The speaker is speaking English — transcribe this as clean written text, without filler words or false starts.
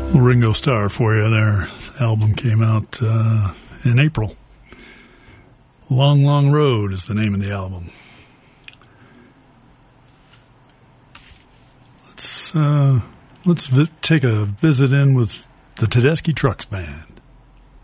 Ringo Starr for you there. Album came out in April. Long, Long Road is the name of the album. Let's take a visit in with the Tedeschi Trucks Band.